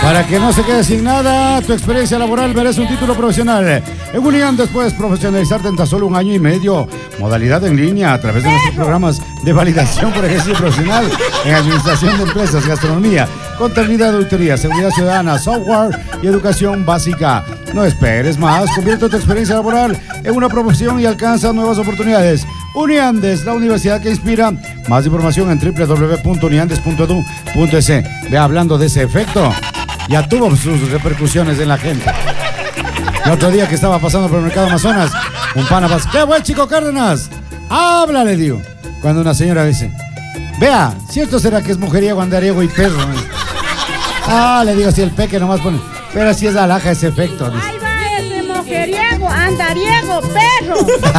Para que no se quede sin nada, tu experiencia laboral merece un título profesional. En Uniandes puedes profesionalizarte en tan solo 1 año y medio. Modalidad en línea a través de nuestros programas de validación por ejercicio profesional en administración de empresas, gastronomía, contabilidad, auditoría, seguridad ciudadana, software y educación básica. No esperes más, convierte tu experiencia laboral en una profesión y alcanza nuevas oportunidades. Uniandes, la universidad que inspira. Más información en www.uniandes.edu.es. Ve, hablando de ese efecto, ya tuvo sus repercusiones en la gente. El otro día que estaba pasando por el mercado Amazonas, un pana pasó: ¿qué buen Chico Cárdenas? Habla, le digo. Cuando una señora dice: vea, ¿cierto será que es mujeriego, andariego y perro? Le digo, si el peque nomás pone, pero si es alhaja ese efecto. Dice. Ahí va ese mujeriego, andariego, perro.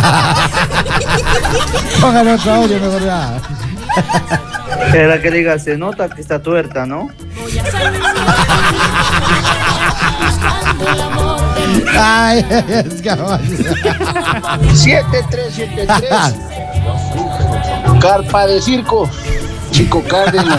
Póngale otro audio, mejor ya. Era que diga, se nota que está tuerta, ¿no? Ay, es caballo. 7373. Carpa de circo. Chico Cárdenas.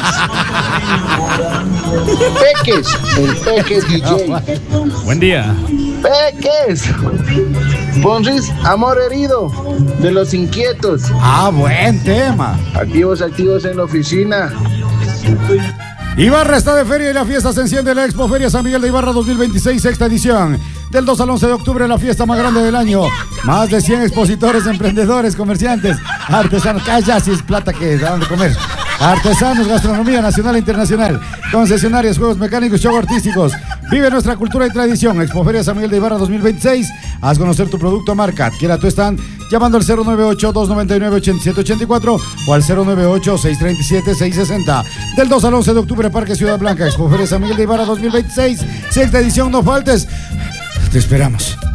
Peques. El Peques DJ. Buen día. Peques. Ponris, amor herido. De los inquietos. Buen tema. Activos en la oficina. Ibarra está de feria y la fiesta se enciende en la Expo Feria San Miguel de Ibarra 2026, sexta edición. Del 2 al 11 de octubre, la fiesta más grande del año. Más de 100 expositores, emprendedores, comerciantes, artesanos. Calla, si es plata que dan de comer. Artesanos, gastronomía nacional e internacional, concesionarios, juegos mecánicos, show artísticos. Vive nuestra cultura y tradición. Expo Feria San Miguel de Ibarra 2026. Haz conocer tu producto o marca. Adquiera tu stand llamando al 098-299-8784 o al 098-637-660. Del 2 al 11 de octubre, Parque Ciudad Blanca. Expo Feria San Miguel de Ibarra 2026. Sexta edición, no faltes. Te esperamos.